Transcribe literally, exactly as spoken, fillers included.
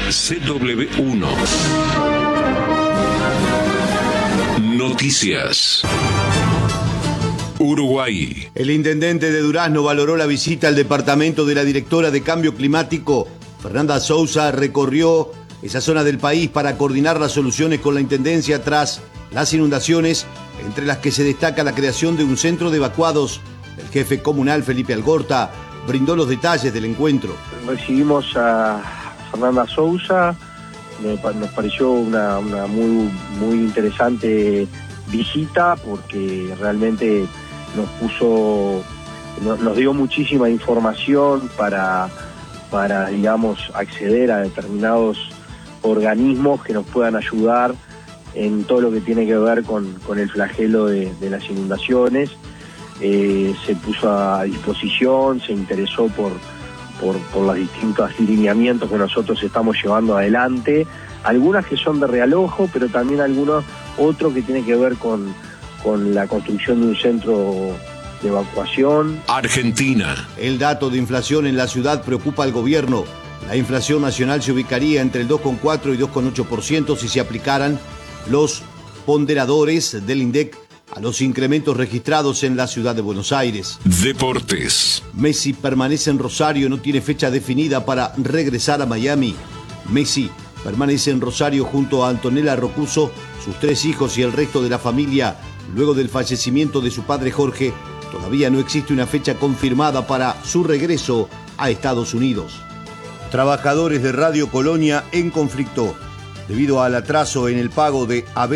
C W uno. Noticias. Uruguay. El intendente de Durazno valoró la visita al departamento de la directora de Cambio Climático. Fernanda Sousa recorrió esa zona del país para coordinar las soluciones con la intendencia tras las inundaciones, entre las que se destaca la creación de un centro de evacuados. El jefe comunal Felipe Algorta brindó los detalles del encuentro. Recibimos a Fernanda Sousa, nos pareció una, una muy, muy interesante visita porque realmente nos puso, nos dio muchísima información para, para digamos, acceder a determinados organismos que nos puedan ayudar en todo lo que tiene que ver con, con el flagelo de, de las inundaciones. Eh, se puso a disposición, se interesó por, por, por los distintos lineamientos que nosotros estamos llevando adelante, algunas que son de realojo, pero también algunos otros que tienen que ver con, con la construcción de un centro de evacuación. Argentina. El dato de inflación en la ciudad preocupa al gobierno. La inflación nacional se ubicaría entre el dos coma cuatro y dos coma ocho por ciento si se aplicaran los ponderadores del INDEC a los incrementos registrados en la ciudad de Buenos Aires. Deportes. Messi permanece en Rosario, no tiene fecha definida para regresar a Miami. Messi permanece en Rosario junto a Antonella Rocuso, sus tres hijos y el resto de la familia. Luego del fallecimiento de su padre Jorge, todavía no existe una fecha confirmada para su regreso a Estados Unidos. Trabajadores de Radio Colonia en conflicto debido al atraso en el pago de A B